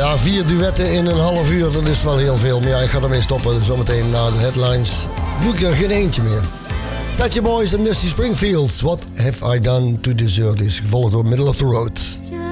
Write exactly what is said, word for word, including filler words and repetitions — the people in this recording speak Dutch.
Ja, vier duetten in een half uur, dat is wel heel veel. Maar ja, ik ga ermee stoppen. Zometeen na de headlines doe ik er geen eentje meer. Pet Boys en Dusty Springfield. What have I done to deserve this? Gevolgd door Middle of the Road.